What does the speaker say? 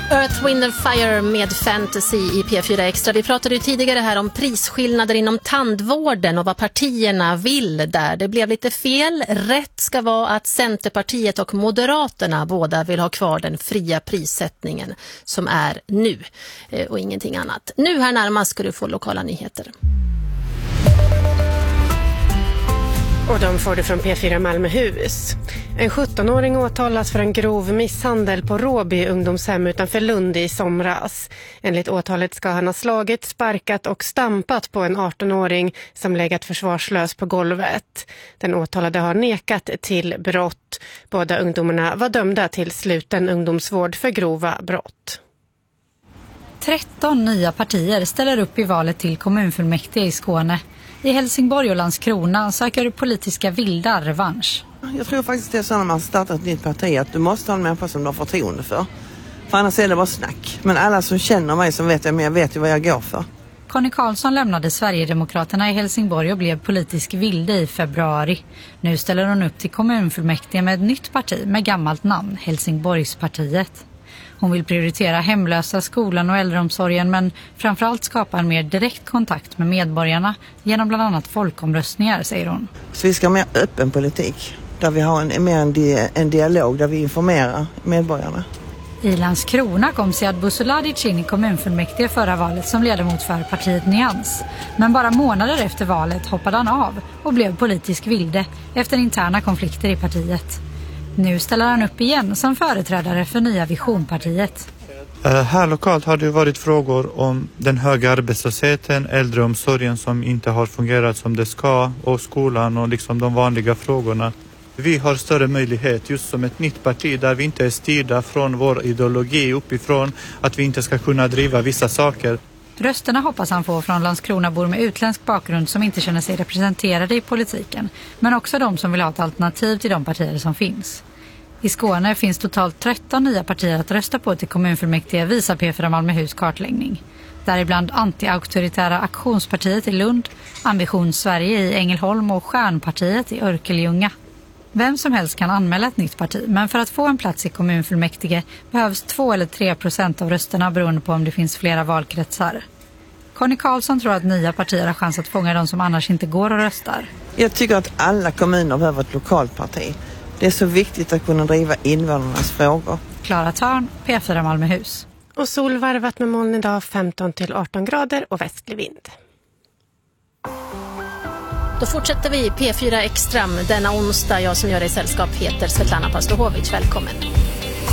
Earth, Wind and Fire med Fantasy i P4 Extra. Vi pratade ju tidigare här om prisskillnader inom tandvården och vad partierna vill där. Det blev lite fel. Rätt ska vara att Centerpartiet och Moderaterna båda vill ha kvar den fria prissättningen som är nu och ingenting annat. Nu här närmast ska du få lokala nyheter. Och de får det från P4 Malmöhus. En 17-åring åtalas för en grov misshandel på Råby ungdomshem utanför Lund i somras. Enligt åtalet ska han ha slagit, sparkat och stampat på en 18-åring som legat försvarslös på golvet. Den åtalade har nekat till brott. Båda ungdomarna var dömda till sluten ungdomsvård för grova brott. 13 nya partier ställer upp i valet till kommunfullmäktige i Skåne. I Helsingborg och Landskrona söker politiska vildar revansch. Jag tror faktiskt det är så när man startar ett nytt parti att du måste ha en människa som du har förtroende för. För annars är det bara snack. Men alla som känner mig som vet jag vet ju vad jag går för. Conny Karlsson lämnade Sverigedemokraterna i Helsingborg och blev politisk vilde i februari. Nu ställer hon upp till kommunfullmäktige med ett nytt parti med gammalt namn, Helsingborgspartiet. Hon vill prioritera hemlösa, skolan och äldreomsorgen men framförallt skapa en mer direkt kontakt med medborgarna genom bland annat folkomröstningar, säger hon. Så vi ska ha mer öppen politik där vi har en dialog där vi informerar medborgarna. I Landskrona kom Sead Busuladic in i kommunfullmäktige förra valet som ledamot för partiet Nyans. Men bara månader efter valet hoppade han av och blev politisk vilde efter interna konflikter i partiet. Nu ställer han upp igen som företrädare för Nya Visionpartiet. Här lokalt har det varit frågor om den höga arbetslösheten, äldreomsorgen som inte har fungerat som det ska och skolan och liksom de vanliga frågorna. Vi har större möjlighet just som ett nytt parti där vi inte är styrda från vår ideologi uppifrån att vi inte ska kunna driva vissa saker. Rösterna hoppas han få från Landskronabor med utländsk bakgrund som inte känner sig representerade i politiken, men också de som vill ha ett alternativ till de partier som finns. I Skåne finns totalt 13 nya partier att rösta på till kommunfullmäktige, visar P4 Malmöhus kartläggning. Däribland anti-auktoritära aktionspartiet i Lund, Ambition Sverige i Ängelholm och Stjärnpartiet i Örkelljunga. Vem som helst kan anmäla ett nytt parti, men för att få en plats i kommunfullmäktige behövs 2 eller 3% av rösterna beroende på om det finns flera valkretsar. Conny Karlsson tror att nya partier har chans att fånga de som annars inte går och röstar. Jag tycker att alla kommuner behöver ett lokalt parti. Det är så viktigt att kunna driva invånarnas frågor. Klara Törn, P4 Malmöhus. Och solvarvat med moln idag 15-18 grader och västlig vind. Då fortsätter vi P4 Extra denna onsdag. Jag som gör dig sällskap heter Svetlana Pastohovic. Välkommen.